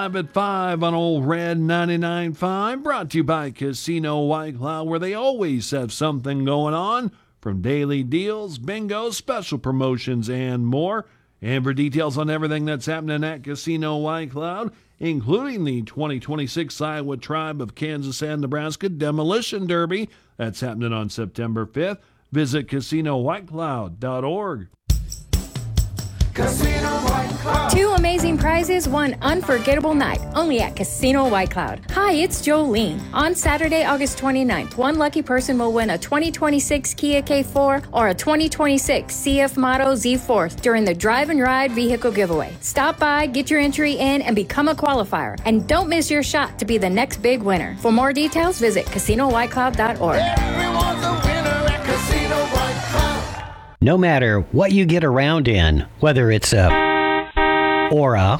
At 5 on Old Red 99.5, brought to you by Casino White Cloud, where they always have something going on, from daily deals, bingo, special promotions, and more. And for details on everything that's happening at Casino White Cloud, including the 2026 Iowa Tribe of Kansas and Nebraska Demolition Derby that's happening on September 5th, visit CasinoWhiteCloud.org. Casino White Cloud. 2 amazing prizes, 1 unforgettable night, only at Casino White Cloud. Hi, it's Jolene. On Saturday, August 29th, 1 lucky person will win a 2026 Kia K4 or a 2026 CF Motto Z4 during the Drive and Ride vehicle giveaway. Stop by, get your entry in, and become a qualifier. And don't miss your shot to be the next big winner. For more details, visit CasinoWhiteCloud.org. Everyone's a winner at Casino White Cloud. No matter what you get around in, whether it's a or a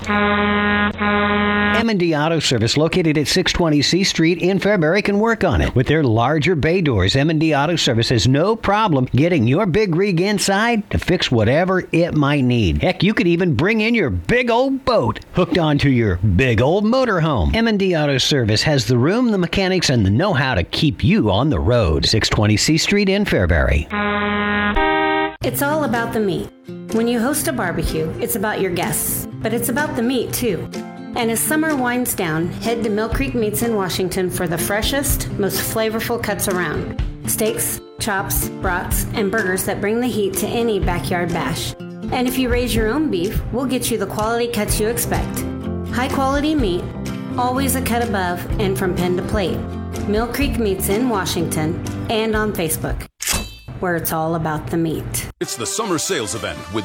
M&D Auto Service located at 620 C Street in Fairbury can work on it. With their larger bay doors, M&D Auto Service has no problem getting your big rig inside to fix whatever it might need. Heck, you could even bring in your big old boat hooked onto your big old motorhome. M&D Auto Service has the room, the mechanics, and the know-how to keep you on the road. 620 C Street in Fairbury. It's all about the meat. When you host a barbecue, it's about your guests, but it's about the meat too. And as summer winds down, head to Mill Creek Meats in Washington for the freshest, most flavorful cuts around. Steaks, chops, brats, and burgers that bring the heat to any backyard bash. And if you raise your own beef, we'll get you the quality cuts you expect. High quality meat, always a cut above and from pen to plate. Mill Creek Meats in Washington and on Facebook, where it's all about the meat. It's the summer sales event with